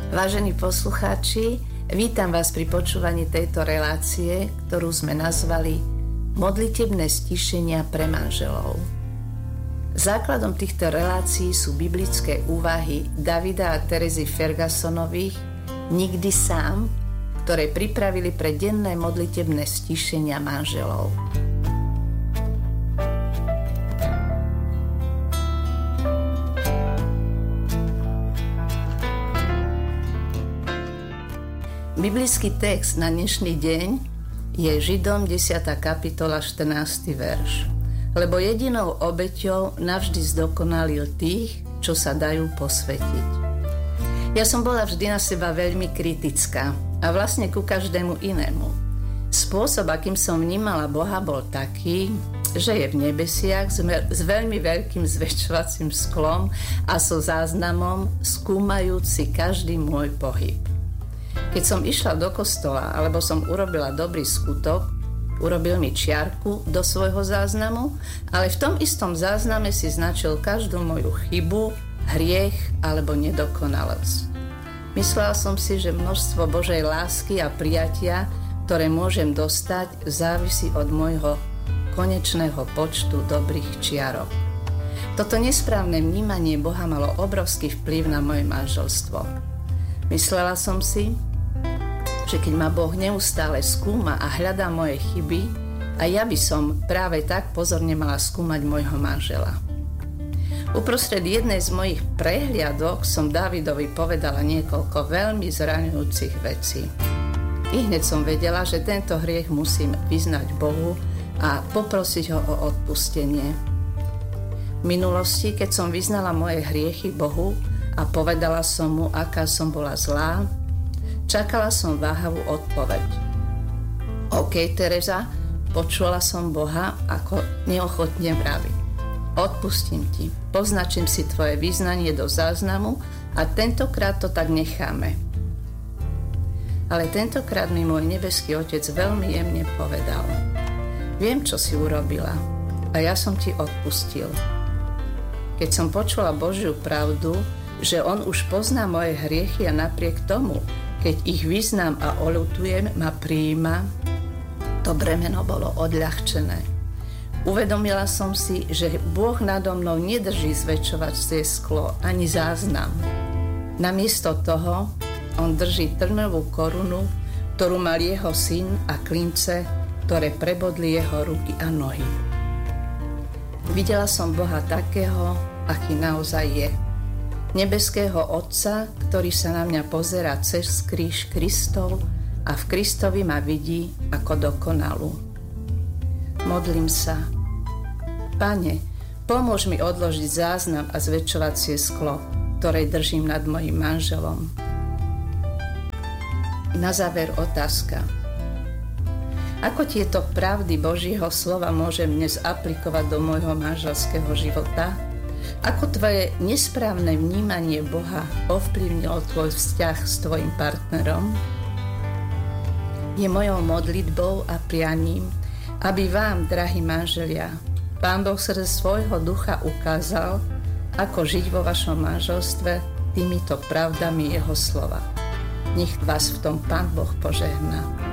Vážení poslucháči, vítam vás pri počúvaní tejto relácie, ktorú sme nazvali Modlitebné stíšenia pre manželov. Základom týchto relácií sú biblické úvahy Davida a Terezy Fergusonových Nikdy sám, ktoré pripravili pre denné modlitebné stíšenia manželov. Biblický text na dnešný deň je Židom 10. kapitola 14. verš. Lebo jedinou obeťou navždy zdokonalil tých, čo sa dajú posvätiť. Ja som bola vždy na seba veľmi kritická a vlastne ku každému inému. Spôsob, akým som vnímala Boha, bol taký, že je v nebesiach s veľmi veľkým zväčšovacím sklom a so záznamom skúmajúci každý môj pohyb. Keď som išla do kostola, alebo som urobila dobrý skutok, urobil mi čiarku do svojho záznamu, ale v tom istom zázname si značil každú moju chybu, hriech alebo nedokonalosť. Myslela som si, že množstvo Božej lásky a prijatia, ktoré môžem dostať, závisí od môjho konečného počtu dobrých čiarok. Toto nesprávne vnímanie Boha malo obrovský vplyv na moje manželstvo. Myslela som si, že keď ma Boh neustále skúma a hľadá moje chyby, a ja by som práve tak pozorne mala skúmať môjho manžela. Uprostred jednej z mojich prehliadok som Dávidovi povedala niekoľko veľmi zraňujúcich vecí. I hneď som vedela, že tento hriech musím vyznať Bohu a poprosiť ho o odpustenie. V minulosti, keď som vyznala moje hriechy Bohu a povedala som mu, aká som bola zlá, čakala som váhavú odpoveď. OK, Tereza, počula som Boha, ako neochotne vraví. Odpustím ti, poznačím si tvoje vyznanie do záznamu a tentokrát to tak necháme. Ale tentokrát mi môj nebeský Otec veľmi jemne povedal: viem, čo si urobila a ja som ti odpustil. Keď som počula Božiu pravdu, že On už pozná moje hriechy a napriek tomu, keď ich vyznám a oľutujem, ma prijíma, to bremeno bolo odľahčené. Uvedomila som si, že Boh nado mnou nedrží zväčšovacie sklo ani záznam. Namiesto toho On drží trnovú korunu, ktorú mal jeho syn, a klince, ktoré prebodli jeho ruky a nohy. Videla som Boha takého, aký naozaj je. Nebeského Otca, ktorý sa na mňa pozerá cez kríž Kristov a v Kristovi ma vidí ako dokonalú. Modlím sa: Pane, pomôž mi odložiť záznam a zväčšovacie sklo, ktoré držím nad mojim manželom. Na záver otázka. Ako tieto pravdy Božieho slova môžem dnes aplikovať do môjho manželského života? Ako tvoje nesprávne vnímanie Boha ovplyvnilo tvoj vzťah s tvojim partnerom? Je mojou modlitbou a prianím, aby vám, drahí manželia, Pán Boh skrze svojho ducha ukázal, ako žiť vo vašom manželstve týmito pravdami jeho slova. Nech vás v tom Pán Boh požehná.